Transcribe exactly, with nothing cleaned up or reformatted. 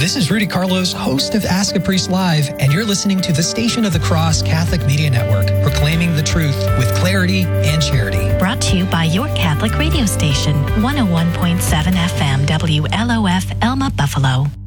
This is Rudy Carlos, host of Ask a Priest Live, and you're listening to the Station of the Cross Catholic Media Network, proclaiming the truth with clarity and charity. Brought to you by your Catholic radio station, one oh one point seven F M W L O F Elma Buffalo.